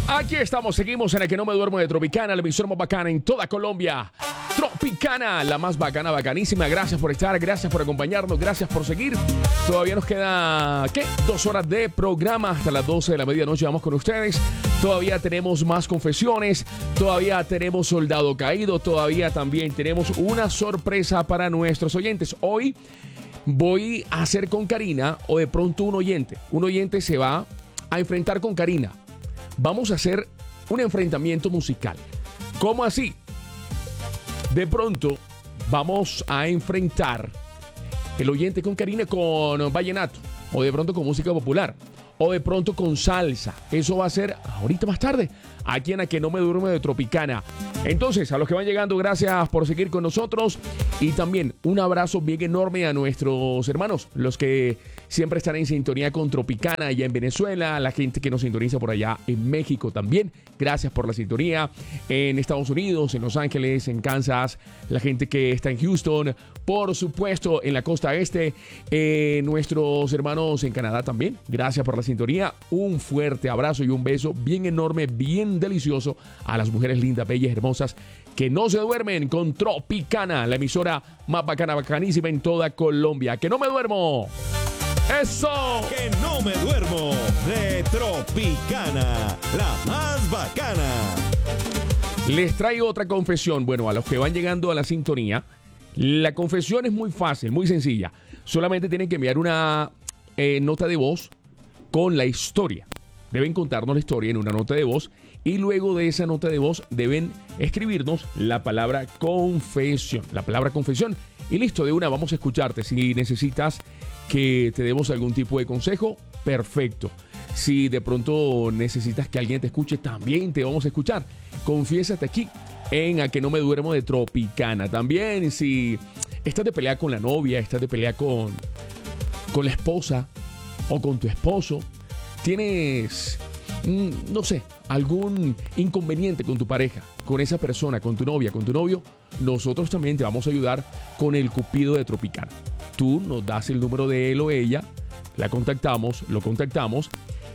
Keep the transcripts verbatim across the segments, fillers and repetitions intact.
Aquí estamos, seguimos en el que no me duermo de Tropicana, la emisora más bacana en toda Colombia. Tropicana, la más bacana, bacanísima. Gracias por estar, gracias por acompañarnos, gracias por seguir. Todavía nos queda, ¿qué? Dos horas de programa hasta las doce de la medianoche. Vamos con ustedes. Todavía tenemos más confesiones, todavía tenemos Soldado Caído, todavía también tenemos una sorpresa para nuestros oyentes. Hoy voy a hacer con Karina, o de pronto un oyente. Un oyente se va a enfrentar con Karina. Vamos a hacer un enfrentamiento musical. ¿Cómo así? De pronto vamos a enfrentar el oyente con Karina con vallenato, o de pronto con música popular, o de pronto con salsa. Eso va a ser ahorita más tarde, aquí en A Que No Me Duermo de Tropicana. Entonces, a los que van llegando, gracias por seguir con nosotros. Y también un abrazo bien enorme a nuestros hermanos, los que siempre están en sintonía con Tropicana allá en Venezuela, la gente que nos sintoniza por allá en México también. Gracias por la sintonía. En Estados Unidos, en Los Ángeles, en Kansas, la gente que está en Houston, por supuesto en la costa este, eh, nuestros hermanos en Canadá también. Gracias por la sintonía. Un fuerte abrazo y un beso bien enorme, bien delicioso a las mujeres lindas, bellas, hermosas, que no se duermen con Tropicana, la emisora más bacana, bacanísima en toda Colombia. ¡Que no me duermo! ¡Eso! Que no me duermo de Tropicana, la más bacana. Les traigo otra confesión. Bueno, a los que van llegando a la sintonía, la confesión es muy fácil, muy sencilla. Solamente tienen que enviar una eh, nota de voz con la historia. Deben contarnos la historia en una nota de voz y luego de esa nota de voz deben escribirnos la palabra confesión. La palabra confesión. Y listo, de una vamos a escucharte. Si necesitas que te demos algún tipo de consejo, perfecto. Si de pronto necesitas que alguien te escuche, también te vamos a escuchar. Confiésate aquí en A Que No Me Duermo de Tropicana. También si estás de pelea con la novia, estás de pelea con, con la esposa o con tu esposo, tienes, no sé, algún inconveniente con tu pareja, con esa persona, con tu novia, con tu novio, nosotros también te vamos a ayudar con el Cupido de Tropicana. Tú nos das el número de él o ella, la contactamos, lo contactamos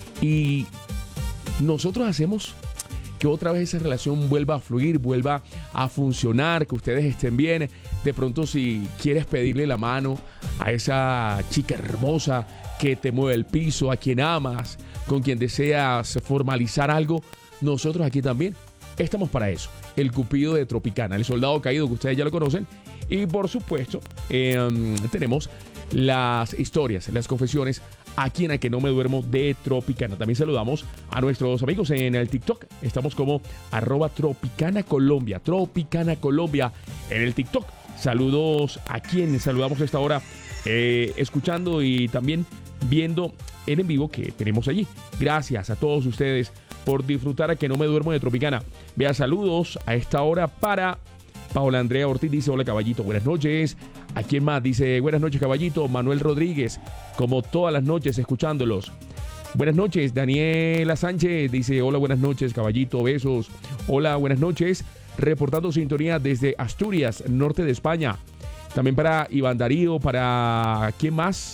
y nosotros hacemos que otra vez esa relación vuelva a fluir, vuelva a funcionar, que ustedes estén bien. De pronto, si quieres pedirle la mano a esa chica hermosa que te mueve el piso, a quien amas, con quien deseas formalizar algo, nosotros aquí también estamos para eso. El Cupido de Tropicana, el Soldado Caído, que ustedes ya lo conocen. Y por supuesto, eh, tenemos las historias, las confesiones aquí en A Que No Me Duermo de Tropicana. También saludamos a nuestros amigos en el TikTok. Estamos como arroba Tropicana Colombia, Tropicana Colombia en el TikTok. Saludos a quienes saludamos a esta hora, eh, escuchando y también viendo el en vivo que tenemos allí. Gracias a todos ustedes por disfrutar A Que No Me Duermo de Tropicana. Vea, saludos a esta hora para Paola Andrea Ortiz, dice hola caballito, buenas noches. ¿A quién más? Dice buenas noches caballito. Manuel Rodríguez, como todas las noches escuchándolos. Buenas noches. Daniela Sánchez dice hola, buenas noches caballito, besos. Hola, buenas noches. Reportando sintonía desde Asturias, norte de España. También para Iván Darío, para ¿quién más?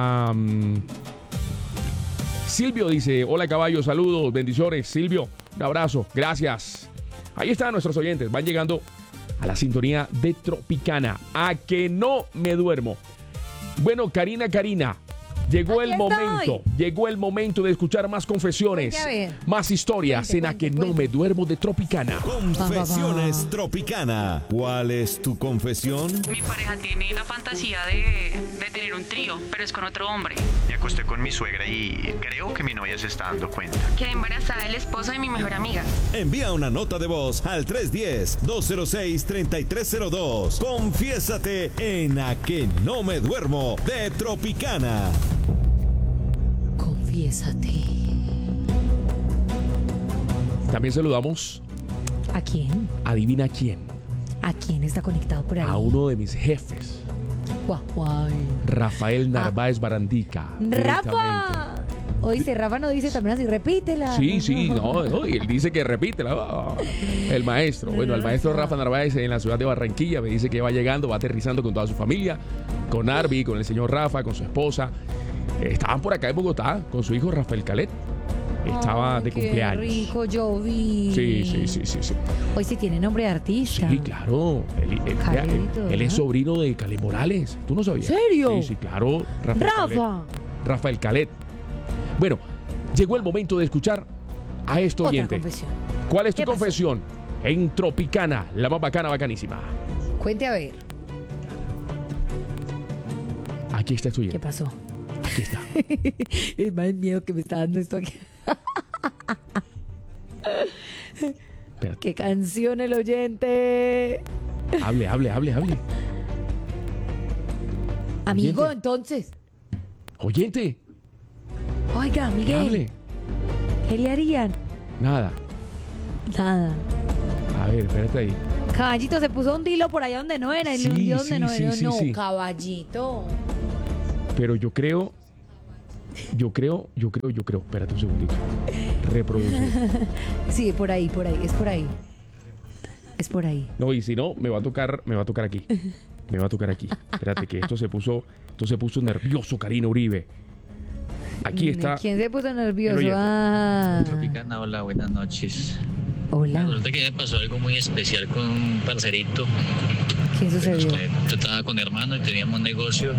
Um, Silvio dice hola caballo, saludos, bendiciones. Silvio, un abrazo, gracias. Ahí están nuestros oyentes, van llegando a la sintonía de Tropicana. A Que No Me Duermo. Bueno, Karina, Karina, llegó Aquí el estoy. momento, llegó el momento de escuchar más confesiones, Ya ve. más historias Cuente, en A cuente, Que No cuente. Me Duermo de Tropicana. Confesiones Va, va, va. Tropicana. ¿Cuál es tu confesión? Mi pareja tiene la fantasía de, de tener un trío, pero es con otro hombre. Me acosté con mi suegra y creo que mi novia se está dando cuenta. Quedé embarazada del esposo de mi mejor amiga. Envía una nota de voz al tres uno cero, dos cero seis, tres tres cero dos. Confiésate en A Que No Me Duermo de Tropicana. Confiésate. También saludamos, ¿A quién? adivina quién, ¿A quién está conectado por ahí? a uno de mis jefes, Guau, guau. Rafael Narváez Barandica. directamente. ¡Rafa! Oíste, Rafa no dice también así, repítela. Sí, sí, no, no, y él dice que repítela. Oh, el maestro, bueno, el maestro Rafa Narváez en la ciudad de Barranquilla me dice que va llegando, va aterrizando con toda su familia, con Arby, con el señor Rafa, con su esposa. Eh, Estaban por acá en Bogotá con su hijo Rafael Calet. estaba Ay, de qué cumpleaños. rico, yo vi. Sí, sí, sí, sí, sí. Hoy sí tiene nombre de artista. Sí, claro. Él, él- Carlito, él es ¿no? sobrino de Caleb Morales. ¿Tú no sabías? ¿Serio? Sí, sí, claro. Rafael Calet. Rafa. Rafael Calet. Bueno, llegó el momento de escuchar a este Otra oyente. confesión. ¿Cuál es tu ¿Qué pasó? confesión? En Tropicana, la más bacana, bacanísima. Cuente a ver. Aquí está tu ¿Qué oyente. pasó? Aquí está. Es más miedo que me está dando esto aquí. Espérate. ¿Qué canción el oyente? Hable, hable, hable, hable. Amigo, Oyente. entonces. Oyente, Oiga, que Miguel. hable. ¿Qué le harían? Nada. Nada. A ver, espérate ahí. Caballito se puso un dilo por allá donde no era y Sí, le hundió donde sí, no sí, era. sí, no, sí. caballito. Pero yo creo, yo creo, yo creo, yo creo. Espérate un segundito. Reproducir. Sí, por ahí, por ahí, es por ahí. Es por ahí. No, y si no, me va a tocar, me va a tocar aquí. Me va a tocar aquí. Espérate, que esto se puso, esto se puso nervioso, Karina Uribe. Aquí está. ¿Quién se puso nervioso? El oyente. Ah. Tropicana, hola, buenas noches. Hola. Resulta que me pasó algo muy especial con un parcerito. ¿Quién sucedió? Yo estaba con hermano y teníamos un negocio.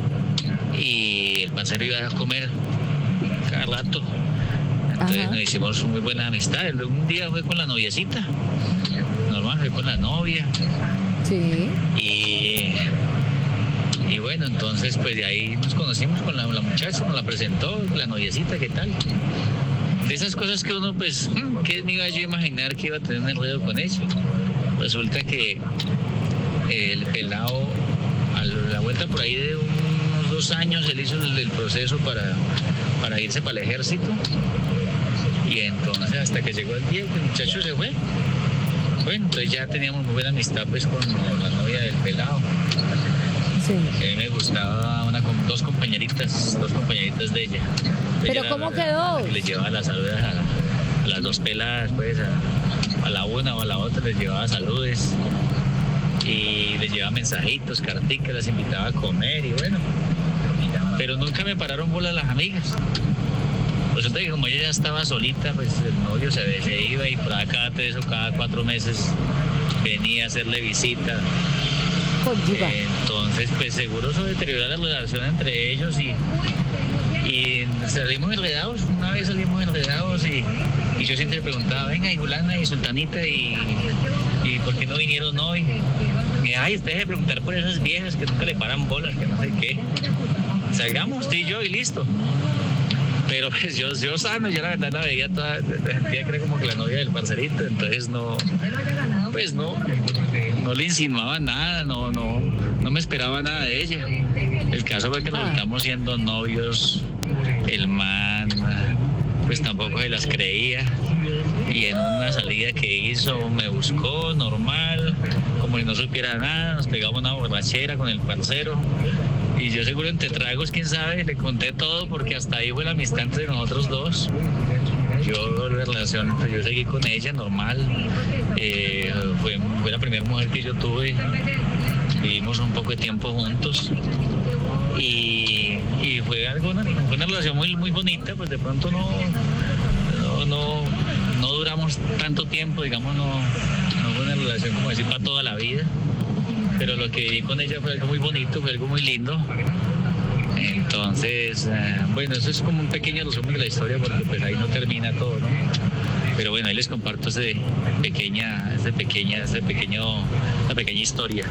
Y el parcero iba a comer cada rato. Entonces Ajá. nos hicimos muy buena amistad. Un día fue con la noviecita. Normal, fue con la novia. Sí. Y, y bueno, entonces pues de ahí nos conocimos con la, la muchacha, nos la presentó, la noviecita, ¿qué tal? De esas cosas que uno pues, ¿qué me iba yo a imaginar que iba a tener un enredo con ella? Resulta que el pelado, a la vuelta por ahí de unos dos años, él hizo el, el proceso para, para irse para el ejército. Y entonces hasta que llegó el día que el muchacho se fue. Bueno, entonces ya teníamos muy buena amistad pues con la novia del pelado. Sí. A mí me gustaba una, com- dos compañeritas, dos compañeritas de ella. ¿Pero Ella era cómo la- quedó? la que les llevaba las saludos a, a las dos peladas, pues, a, a la una o a la otra les llevaba saludes. Y les llevaba mensajitos, carticas, las invitaba a comer y bueno. Pero nunca me pararon bola las amigas. Resulta que como ella ya estaba solita, pues el novio se, se iba y por cada tres o cada cuatro meses venía a hacerle visita. Conyuga. Eh, Entonces, pues seguro eso deterioró la relación entre ellos y, y salimos enredados. Una vez salimos enredados y, y yo siempre preguntaba, venga, y Julana y Sultanita, y, y ¿por qué no vinieron hoy? Y ay, ustedes de preguntar por esas viejas que nunca le paran bolas, que no sé qué. Salgamos, tú y yo, y listo. Pero pues yo, yo sano, yo la verdad la veía toda, sentía que era como que la novia del parcerito, entonces no, pues no, no le insinuaba nada, no, no, no me esperaba nada de ella. El caso fue que resultamos siendo novios, el man pues tampoco se las creía. Y en una salida que hizo me buscó normal, como si no supiera nada, nos pegamos una borrachera con el parcero. Y yo seguro entre tragos, quién sabe, le conté todo porque hasta ahí fue la amistad entre nosotros dos. Yo la relación, pues yo seguí con ella normal. Eh, fue, fue la primera mujer que yo tuve. Vivimos un poco de tiempo juntos. Y, y fue algo, una, fue una relación muy, muy bonita, pues de pronto no, no, no, no duramos tanto tiempo, digamos, no, no fue una relación como decir para toda la vida. Pero lo que viví con ella fue algo muy bonito, fue algo muy lindo. Entonces, eh, bueno, eso es como un pequeño resumen de la historia porque pues ahí no termina todo, ¿no? Pero bueno, ahí les comparto ese pequeña, ese pequeña, ese pequeño, esa pequeña historia.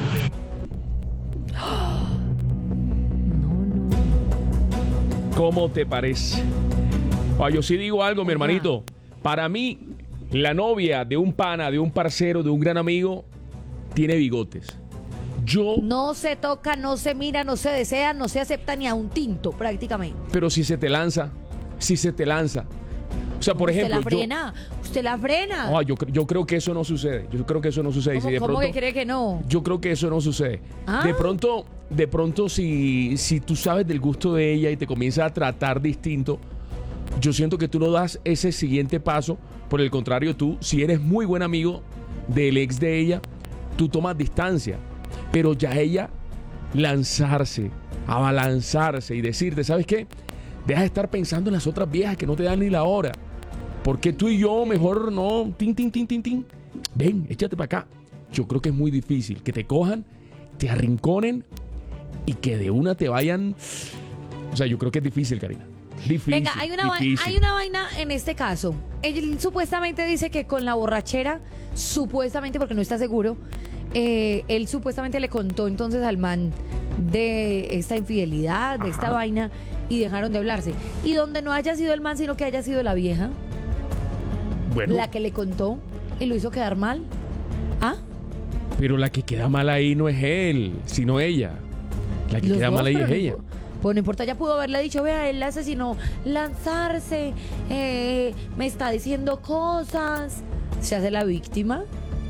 ¿Cómo te parece? Ah, yo sí digo algo, mi hermanito. Para mí, la novia de un pana, de un parcero, de un gran amigo, tiene bigotes. Yo, No se toca, no se mira, no se desea, no se acepta ni a un tinto, prácticamente. pero si se te lanza, si se te lanza. O sea, por ejemplo, usted la frena, usted la frena. yo, ah, yo, cre- yo creo que eso no sucede. Yo creo que eso no sucede. Y ¿Cómo, si de cómo pronto, que cree que no? yo creo que eso no sucede. Ah. De pronto, de pronto si, si tú sabes del gusto de ella y te comienzas a tratar distinto, yo siento que tú no das ese siguiente paso. Por el contrario, tú, si eres muy buen amigo del ex de ella, tú tomas distancia. Pero ya ella lanzarse, abalanzarse y decirte, ¿sabes qué? Deja de estar pensando en las otras viejas que no te dan ni la hora. Porque tú y yo mejor no, tin, tin, tin, tin, tin. Ven, échate para acá. Yo creo que es muy difícil que te cojan, te arrinconen y que de una te vayan. O sea, yo creo que es difícil, Karina. Difícil. Venga, hay una, difícil. hay una vaina en este caso. Él supuestamente dice que con la borrachera, supuestamente, porque no está seguro, eh, él supuestamente le contó entonces al man de esta infidelidad, de esta Ajá. vaina, y dejaron de hablarse. Y donde no haya sido el man, sino que haya sido la vieja, Bueno, la que le contó y lo hizo quedar mal. ¿Ah? pero la que queda mal ahí no es él, sino ella. La que Los queda dos, mal ahí pero es no ella. impo- Pues no importa, ella pudo haberle dicho, vea, él asesinó, lanzarse, eh, me está diciendo cosas. Se hace la víctima.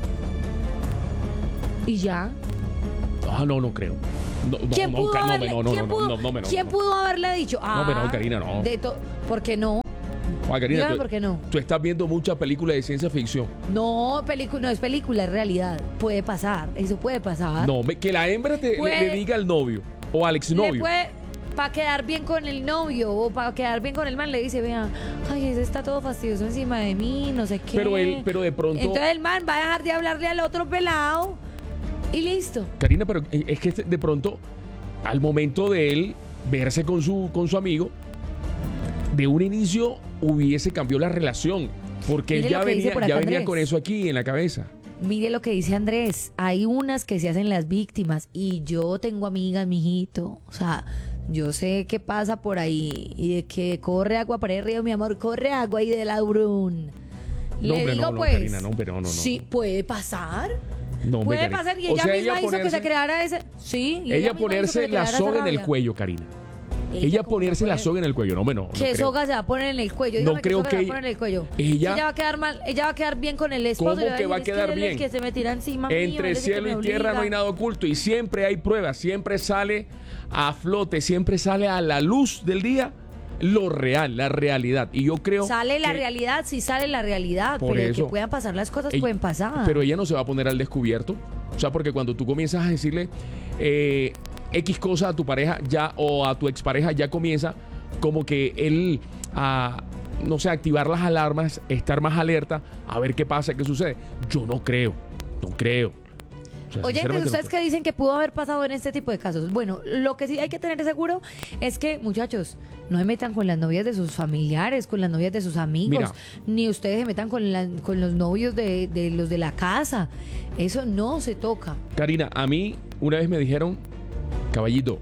Y ya. Ah, no, no creo. No, no, ¿Quién no, pudo Ka- no, haberle, no, no, ¿quién no, pudo, no, no, no, no, ¿quién no. pudo haberle dicho? Ah, pero no, Karina, no. de to- ¿Por qué no? Ah, Karina, Dígame tú, por qué no. tú estás viendo muchas películas de ciencia ficción. No, película, no es película, es realidad. Puede pasar, eso puede pasar. No, me- que la hembra te, le- Puede- le, diga al novio o al Le exnovio. puede, para quedar bien con el novio o para quedar bien con el man, le dice, vea, ay, ese está todo fastidioso encima de mí, no sé qué. Pero él, pero de pronto. Entonces el man va a dejar de hablarle al otro pelado y listo. Karina, pero es que de pronto, al momento de él verse con su, con su amigo, de un inicio hubiese cambiado la relación. Porque él Mire ya lo que dice venía, por ya acá venía Andrés. con eso aquí en la cabeza. Mire lo que dice Andrés, hay unas que se hacen las víctimas y yo tengo amigas, mijito, o sea, yo sé qué pasa por ahí y de que corre agua para el río, mi amor, corre agua ahí de la Brun. No, Le hombre, digo no, no, pues, Karina, no, hombre, no, no, no. sí, puede pasar. No, hombre, Puede Karina. pasar y O ella sea, misma ella hizo que ponerse- se creara ese. Sí, y Ella, misma hizo que ponerse se la creara esa soga en el rabia. cuello, Karina. Ella Ella como ponerse no la puede- soga en el cuello. No, hombre, no. no ¿Qué creo. soga se va a poner en el cuello? No Dígame qué creo soga se va que a poner en el cuello. ella- ella va a quedar mal, ella va a quedar bien con el esposo. ¿Cómo y le que va a decir, quedar "Es que él es el bien? que se me tira encima mío, él Entre es el que cielo me y tierra obliga". no hay nada oculto y siempre hay pruebas, siempre sale a flote, siempre sale a la luz del día lo real, la realidad. Y yo creo Sale la que- realidad, sí sale la realidad, Por pero de eso. que puedan pasar las cosas, Ella- pueden pasar. Pero ella no se va a poner al descubierto. O sea, porque cuando tú comienzas a decirle eh, X cosa a tu pareja ya o a tu expareja, ya comienza como que él a, no sé, activar las alarmas, estar más alerta, a ver qué pasa, qué sucede. Yo no creo, no creo. O sea, Oye, sinceramente, ustedes no que dicen que pudo haber pasado en este tipo de casos. Bueno, lo que sí hay que tener seguro es que, muchachos, no se metan con las novias de sus familiares, con las novias de sus amigos, Mira. ni ustedes se metan con, la- con los novios de, de los de la casa. Eso no se toca. Karina, a mí una vez me dijeron, caballito,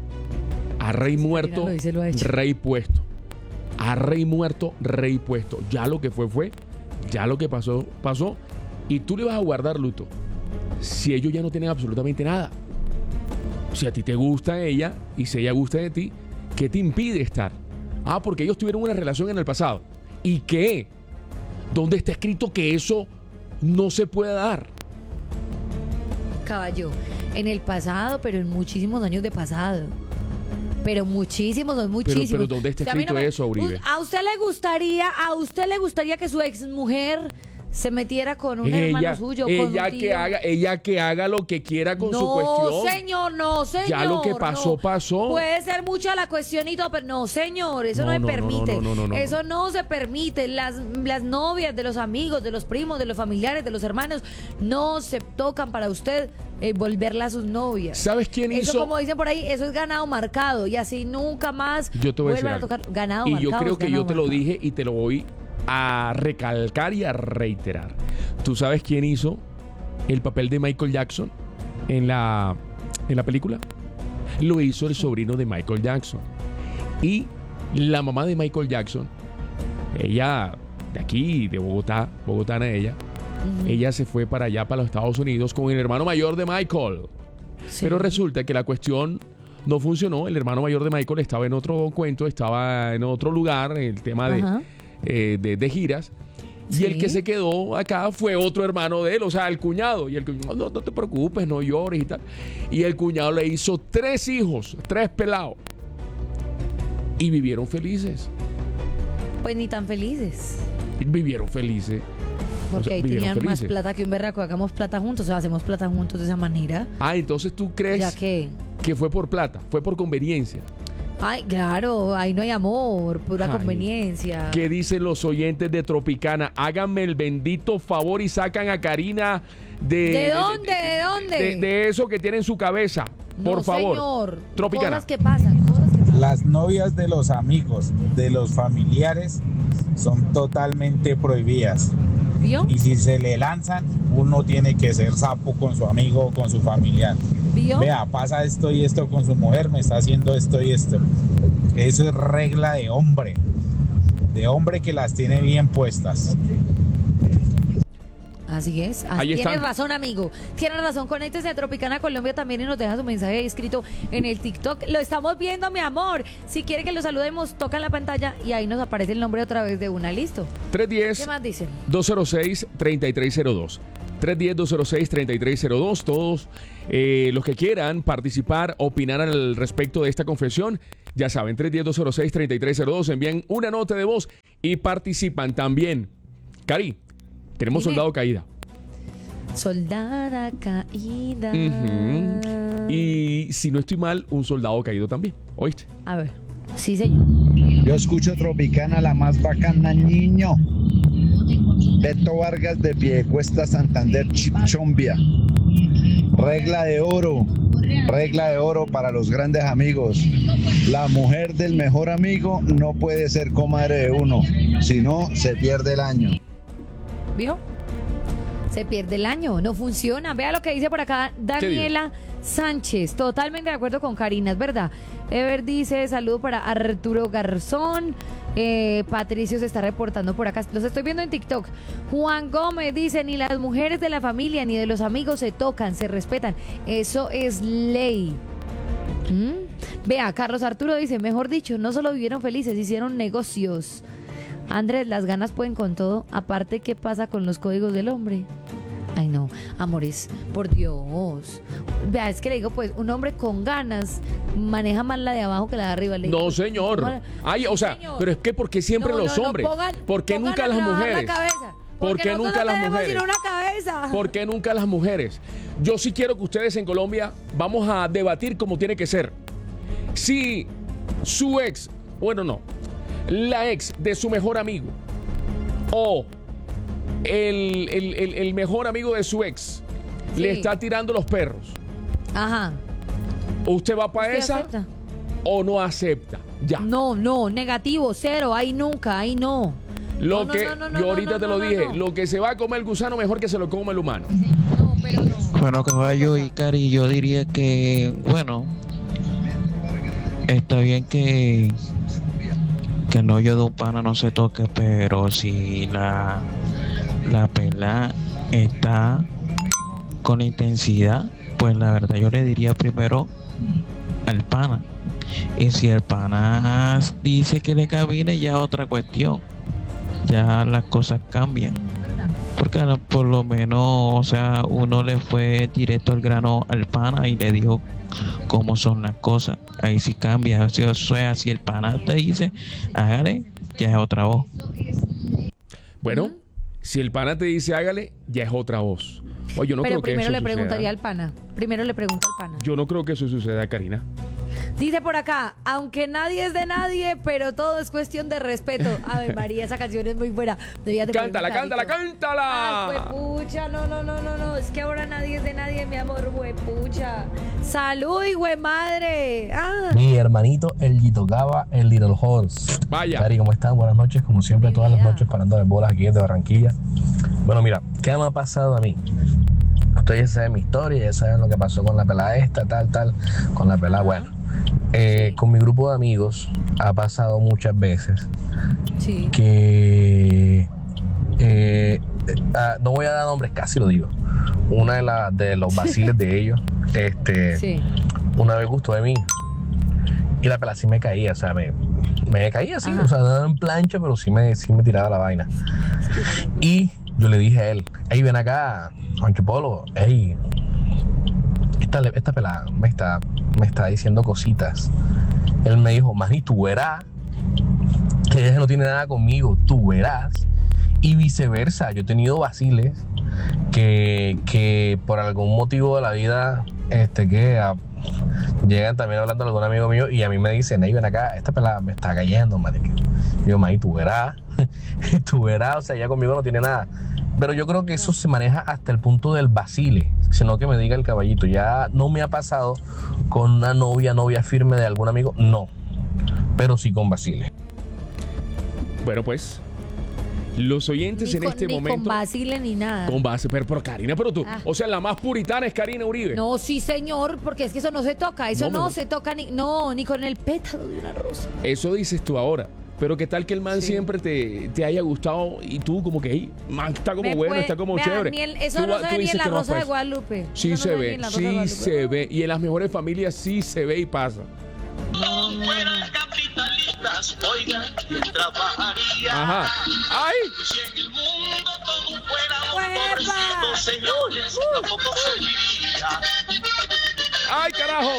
a rey muerto, lo dice, lo ha hecho. rey puesto. A rey muerto, rey puesto. Ya lo que fue, fue. Ya lo que pasó, pasó. Y tú le vas a guardar luto. Si ellos ya no tienen absolutamente nada. Si a ti te gusta ella y si ella gusta de ti, ¿qué te impide estar? Ah, porque ellos tuvieron una relación en el pasado. ¿Y qué? ¿Dónde está escrito que eso no se puede dar? Caballo, en el pasado, pero en muchísimos años de pasado. Pero muchísimos, son muchísimos. pero ¿dónde está O sea, a mí escrito eso, Uribe? ¿A usted le gustaría, a usted le gustaría que su ex mujer se metiera con un hermano Ella, suyo, con ella un que tío? haga, ella que haga lo que quiera con no, su cuestión. señor, no, señor. Ya lo que pasó, no. pasó. Puede ser mucha la cuestión y todo, pero no, señor, eso no, No, se no, no, permite. no, no, no, no, no. Eso no se permite. Las, las novias de los amigos, de los primos, de los familiares, de los hermanos, no se tocan para usted eh, volverla a sus novias. ¿Sabes quién Eso, hizo? como dicen por ahí, eso es ganado marcado y así nunca más Yo te voy a decir vuelvan a algo. tocar ganado Y marcado. yo creo es que yo ganado te lo marcado. dije y te lo voy a recalcar y a reiterar. ¿Tú sabes quién hizo el papel de Michael Jackson en la, en la película? Lo hizo el sobrino de Michael Jackson. Y la mamá de Michael Jackson, ella de aquí, de Bogotá, bogotana ella, ella se fue para allá, para los Estados Unidos, con el hermano mayor de Michael. Sí. Pero resulta que la cuestión no funcionó. El hermano mayor de Michael estaba en otro cuento, estaba en otro lugar, en el tema de, Ajá. eh, de, de giras. Y Sí. el que se quedó acá fue otro hermano de él, o sea, el cuñado. Y el cuñado, no, no te preocupes, no llores y tal. Y el cuñado le hizo tres hijos, tres pelados. Y vivieron felices. Pues ni tan felices. Vivieron felices. Porque O sea, ahí vivieron tenían más felices. plata que un berraco. Hagamos plata juntos, o sea, hacemos plata juntos de esa manera. Ah, entonces tú crees Ya que. que fue por plata, fue por conveniencia. Ay, claro, ahí no hay amor, pura Ay. conveniencia. ¿Qué dicen los oyentes de Tropicana? Háganme el bendito favor y sacan a Karina de... ¿De dónde? ¿De dónde? De, de eso que tiene en su cabeza. Por No, favor. señor. Tropicana. Cosas que pasan, cosas que pasan. Las novias de los amigos, de los familiares, son totalmente prohibidas. ¿Vio? Y si se le lanzan, uno tiene que ser sapo con su amigo o con su familiar. ¿Vio? Vea, pasa esto y esto con su mujer, me está haciendo esto y esto. Eso es regla de hombre. De hombre que las tiene bien puestas. Así es. Así Ahí tienes están. razón, amigo. Tienes razón. Conéctese a Tropicana Colombia también y nos deja su mensaje ahí escrito en el TikTok. Lo estamos viendo, mi amor. Si quiere que lo saludemos, toca en la pantalla y ahí nos aparece el nombre otra vez de una. Listo. tres uno ¿Qué cero, más dicen? dos cero seis, tres tres cero dos. tres uno cero, dos cero seis, tres tres cero dos. Todos eh, los que quieran participar, opinar al respecto de esta confesión, ya saben, tres uno cero, dos cero seis, tres tres cero dos. Envían una nota de voz y participan también. Cari, tenemos Dime. soldado caída. Soldada caída. Ujú. Y si no estoy mal, un soldado caído también. ¿Oíste? A ver. Sí, señor. Yo escucho Tropicana, la más bacana, niño. Beto Vargas de Piedecuesta, Santander, Chichombia. Regla de oro. Regla de oro para los grandes amigos. La mujer del mejor amigo no puede ser comadre de uno, si no se pierde el año. ¿Vio? Se pierde el año, no funciona. Vea lo que dice por acá Daniela Sánchez. Totalmente de acuerdo con Karina, es verdad. Ever dice, saludo para Arturo Garzón. Eh, Patricio se está reportando por acá. Los estoy viendo en TikTok. Juan Gómez dice, ni las mujeres de la familia ni de los amigos se tocan, se respetan. Eso es ley. ¿Mm? Vea, Carlos Arturo dice, mejor dicho, no solo vivieron felices, hicieron negocios. Andrés, las ganas pueden con todo. Aparte, ¿qué pasa con los códigos del hombre? Ay, no, amores, por Dios. Vea, es que le digo, pues, un hombre con ganas maneja más la de abajo que la de arriba. Le digo, No, señor. ¿cómo? Ay, o sea, Señor. pero es que ¿por qué siempre No, los no, no, hombres? pongan- ¿Por qué pongan nunca a las trabajar mujeres? La cabeza, ¿Por porque qué nosotros nunca no las tenemos mujeres? sino una cabeza. ¿Por qué nunca las mujeres? Yo sí quiero que ustedes en Colombia vamos a debatir como tiene que ser. Si su ex, bueno, no, la ex de su mejor amigo o el, el- el- el mejor amigo de su ex Sí. le está tirando los perros, Ajá. ¿usted va para ¿Usted esa acepta? o no acepta? Ya. No, no, negativo, cero, ahí nunca, ahí no. Lo No, no, que no, no, no, yo ahorita no, te no, lo no, dije, no. lo que se va a comer el gusano mejor que se lo coma el humano. No, pero no. Bueno, caballo y Cari, yo diría que, bueno, está bien que, que el novio de un pana no se toque, pero si la, la pelada está con intensidad, pues la verdad yo le diría primero al pana. Y si el pana dice que le cabine, ya otra cuestión. Ya las cosas cambian. Porque por lo menos, o sea, uno le fue directo al grano al pana y le dijo cómo son las cosas. Ahí sí cambia. O sea, si el pana te dice, hágale, ya es otra voz. Bueno, si el pana te dice hágale, ya es otra voz. Oye, yo no pero creo que primero eso le suceda. preguntaría al pana. Primero le pregunta al pana. Yo no creo que eso suceda, Karina. Dice por acá, aunque nadie es de nadie, pero todo es cuestión de respeto. A ver, María, esa canción es muy buena. Debía de Cántala, poner un cántala, pedacito. cántala. Ah, huepucha, no, no, no, no, no. Es que ahora nadie es de nadie, mi amor, huepucha. Salud, y madre. Ah. Mi hermanito, el Gito Gaba, el Little Horse. Vaya. Cari, ¿cómo están? Buenas noches, como siempre, todas las Bienvenida. noches parando de bolas aquí desde Barranquilla. Bueno, mira, ¿qué me ha pasado a mí? Ustedes ya saben mi historia, ya saben lo que pasó con la pelada esta, tal, tal, con la pelada, bueno. Eh, con mi grupo de amigos ha pasado muchas veces Sí. que eh, ah, no voy a dar nombres, casi lo digo. Una de, la, de los vaciles de ellos, este, Sí. una vez gustó de mí y la pelada sí me caía, o sea, me, me caía así, Ajá. o sea, no en plancha, pero sí me, sí me tiraba la vaina. Y yo le dije a él, hey, ven acá, Juancho Polo, hey, esta, esta pelada me está, me está diciendo cositas. Él me dijo, Manny, tú verás que ella no tiene nada conmigo, tú verás. Y viceversa, yo he tenido vaciles que, que por algún motivo de la vida este que a- llegan también hablando con algún amigo mío y a mí me dicen, hey, ven acá, esta pelada me está cayendo, marica. Y yo, maí, tú verás, tú verás, o sea, ya conmigo no tiene nada. Pero yo creo que eso se maneja hasta el punto del vacile, sino que me diga el caballito. Ya no me ha pasado con una novia, novia firme de algún amigo, no, pero sí con vacile. Bueno, pues, los oyentes Ni en con, este ni momento. con Basile ni nada. Con base, pero, pero Karina, pero tú, Ah. o sea, la más puritana es Karina Uribe. No, sí, señor, porque es que eso no se toca. Eso No, no, no. se toca ni, no, ni con el pétalo de una rosa. Eso dices tú ahora. Pero qué tal que el man Sí. siempre te, te haya gustado y tú como que, hey, man, está como Me bueno, puede- está como vea, chévere. ni el- eso Tú no va- se tú ve ni dices en la que no Rosa de pasa. Guadalupe. Sí Eso se no ni ve, en la Rosa de sí Guadalupe. se ve. Y en las mejores familias sí se ve y pasa. Ajá. ¡Ay! ¡Ay, carajo!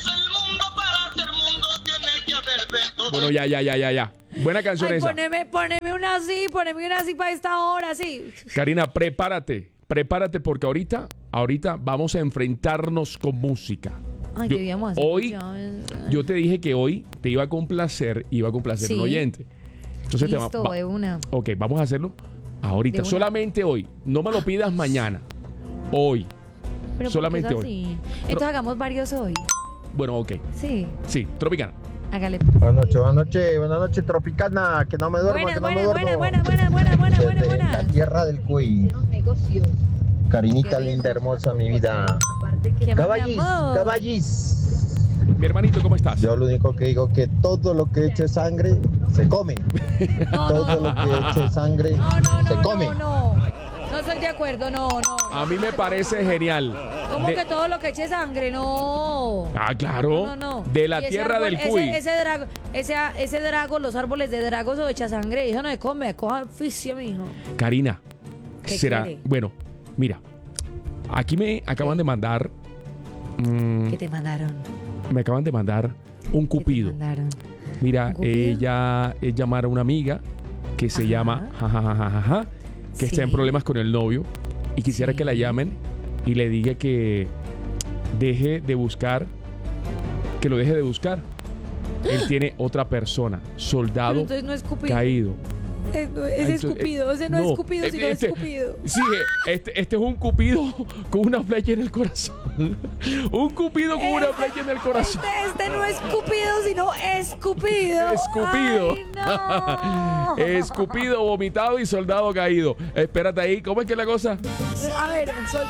Bueno, ya, ya, ya, ya, ya. Buena canción Ay, esa. poneme, poneme una así, poneme una así para esta hora, sí. Karina, prepárate. Prepárate porque ahorita, ahorita vamos a enfrentarnos con música. Ay, Yo- ¿qué íbamos a hacer? hoy, Ya, eh, yo te dije que hoy te iba a complacer, iba a complacer Sí. un oyente. Entonces Listo, te va, va- de una. Ok, vamos a hacerlo ahorita. De una. Solamente hoy. No me lo pidas mañana. Hoy. Pero solamente ¿por qué es hoy. así? Entonces hagamos varios hoy. Bueno, ok. Sí, Sí, Tropicana. hágale. Buenas noches, buenas noches, buenas noches, Tropicana, que no me duermo, Buenas, que no me buenas, duermo. buenas, buenas, buenas, buenas, buenas, Desde buenas. la tierra del Cuy. Carinita linda, hermosa, mi vida. ¿Qué más, mi Caballis, amor? caballis. Mi hermanito, ¿cómo estás? Yo lo único que digo que todo lo que eche sangre se come. No, Todo no, lo que eche sangre no, no, se no, come. no, no. No estoy de acuerdo, no, no. A mí me parece genial. ¿Cómo De- que todo lo que eche sangre? No. Ah, claro. No, no, no. De la Y ese tierra árbol- del Cuy. Ese, ese, drago, ese, ese drago, los árboles de drago, eso echa sangre. Eso no se come, coja oficio, mijo. Karina, ¿Qué será. quiere? Bueno, mira. Aquí me acaban de mandar. mm, ¿Qué te mandaron? me acaban de mandar un ¿Qué te cupido. mandaron? Mira, ¿Un cupido? ella es llamar a una amiga que se Ajá. llama jajajajaja, que está en Sí. problemas con el novio y quisiera Sí. que la llamen y le diga que deje de buscar, que lo deje de buscar. Él tiene otra persona, Pero soldado entonces no es Cupido. caído. Es, no- es Entonces, escupido, ese no, no, es Cupido, sino este- es Cupido. Sí, este, este es un cupido con una flecha en el corazón. Un cupido con una flecha en el corazón. Este, este no es Cupido, sino escupido. Escupido. Ay, no. Escupido, vomitado y soldado caído. Espérate ahí, ¿cómo es que es la cosa? A ver, sol...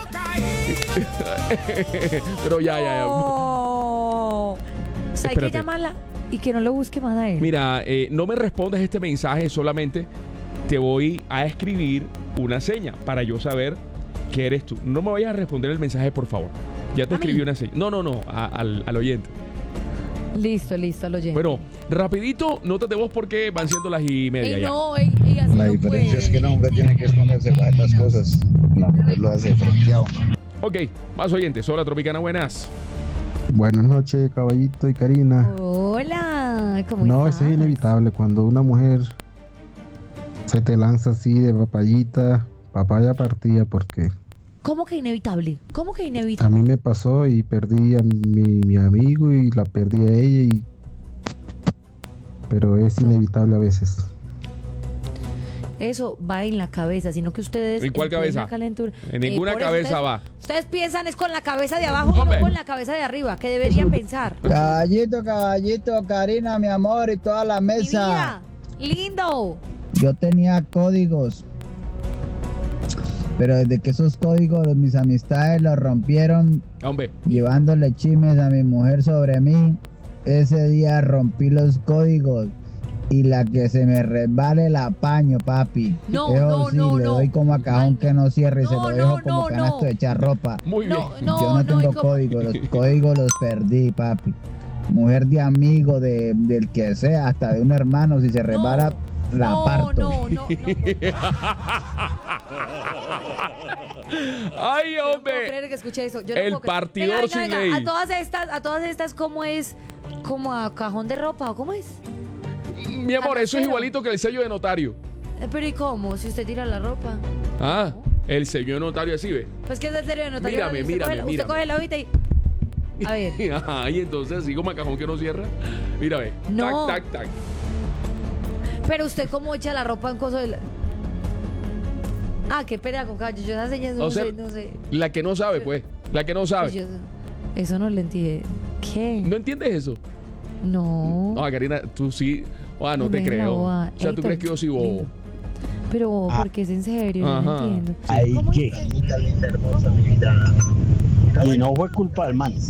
Pero ya, ya, ya. No. O sea, hay que Espérate. llamarla y que no lo busque más a él. Mira, eh, no me respondas este mensaje, solamente te voy a escribir una seña para yo saber que eres tú. No me vayas a responder el mensaje, por favor. Ya te ¿A escribí mí? una seña. No, no, no, a- al, al oyente. Listo, listo, lo llevo. Bueno, rapidito, notas de voz porque van siendo las y media Ey, ya. no, ey, ey, así La no diferencia puede. es que el hombre tiene que esconderse para estas cosas. La mujer lo hace frenteado. Ok, más oyentes. Hola, Tropicana, buenas. Buenas noches, caballito y Karina. Hola, ¿cómo No, estás? eso es inevitable. Cuando una mujer se te lanza así de papayita, papaya partida, porque ¿Cómo que inevitable? ¿Cómo que a inevitable? mí me pasó y perdí a mi, mi amigo y la perdí a ella, y... pero es inevitable a veces. Eso va en la cabeza, sino que ustedes... ¿En cuál plena cabeza? calentura- En ninguna por eso cabeza ustedes- va. Ustedes piensan es con la cabeza de abajo, Hombre. no con la cabeza de arriba, que deberían pensar. Caballito, caballito, Karina, mi amor, y toda la Mi vida, lindo. Yo tenía códigos, pero desde que esos códigos mis amistades los rompieron, Hombre, llevándole chismes a mi mujer sobre mí, ese día rompí los códigos y la que se me resbale la apaño, papi. No, Eso no, sí, no, le no. doy como a cajón que no cierre y se No, lo dejo no, como no, canasto no. de echar ropa. muy bien. No, no, Yo no tengo y como- códigos, los códigos los perdí, papi. Mujer de amigo, de, del que sea, hasta de un hermano, si se resbala, la no, parto. no, no, no. Ay, No puedo hombre. creer que escuché eso. Yo no El puedo creer. partidor Venga, venga, sin venga. ley. A todas estas, a todas estas, ¿cómo es? ¿Como a cajón de ropa o cómo es? Mi amor, eso es igualito que el sello de notario. Eh, Pero ¿y cómo? Si usted tira la ropa. Ah, el sello de notario así, ve. Pues que es el serio de notario. Mírame, usted mírame, coge, la- mírame. Usted coge la hojita y... A ver. Ajá, y entonces así como a cajón que no cierra. Mira, ve. No. Tac, tac, tac. Pero usted cómo echa la ropa en coso de la... Ah, qué pena con caballo. Yo esas señas no O sea, sé, no sé. La que no sabe, pues. La que no sabe. Yo- eso no lo entiendo. ¿Qué? ¿No entiendes eso? No. No, Karina, tú sí. Ah, no te Déjala creo. boba. O sea, Ey, ¿tú crees que yo soy bobo? Pero, porque es en serio, no Ajá. entiendo. Ahí ¿Cómo que. es? Y no fue culpa del man.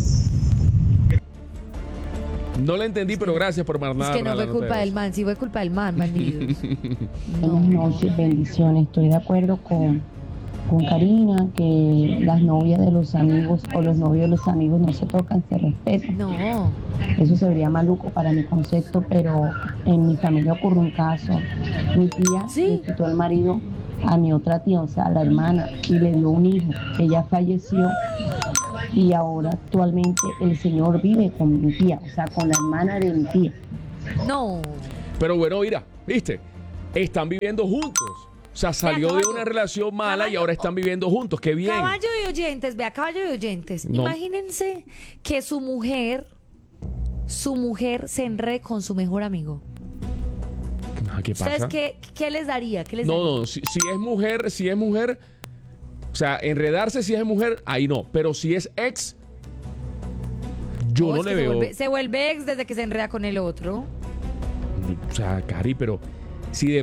No la entendí, pero gracias por mandar. Es que no la fue nota culpa de del voz. man, sí fue culpa del man, bandidos. Buenas noches, bendiciones. Estoy de acuerdo con, con Karina que las novias de los amigos o los novios de los amigos no se tocan, se respetan. No. Eso se vería maluco para mi concepto, pero en mi familia ocurrió un caso. Mi tía le quitó el marido a mi otra tía, o sea, a la hermana, y le dio un hijo. Ella falleció y ahora actualmente el señor vive con mi tía, o sea, con la hermana de mi tía. No. Pero bueno, mira, ¿viste? Están viviendo juntos. O sea, salió de una relación mala y ahora están viviendo juntos. ¡Qué bien! Caballo de oyentes, vea, caballo de oyentes. No. Imagínense que su mujer, su mujer se enrede con su mejor amigo. Ah, ¿qué ¿Ustedes pasa? qué, qué les daría? ¿Qué les daría? No, no, si, si es mujer, si es mujer, o sea, enredarse si es mujer, ahí no. Pero si es ex, yo No, no es le que se veo. vuelve, se vuelve ex desde que se enreda con el otro. O sea, Cari, pero si de